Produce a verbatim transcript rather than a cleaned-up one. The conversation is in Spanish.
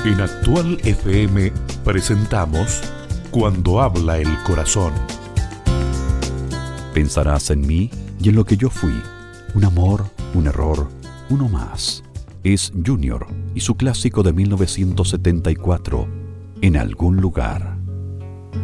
En Actual F M presentamos Cuando habla el corazón. Pensarás en mí y en lo que yo fui. Un amor, un error, uno más. Es Junior y su clásico de mil novecientos setenta y cuatro, En algún lugar.